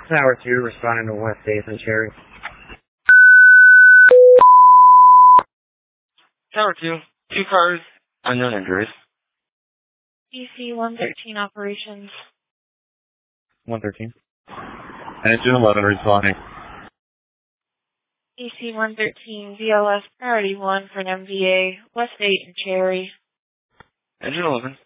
Tower 2, responding to West 8th and Cherry. Tower 2, 2 cars, unknown injuries. EC 113 operations. 113. Engine 11 responding. EC 113, VLS priority 1 for an MVA, West 8 and Cherry. Engine 11,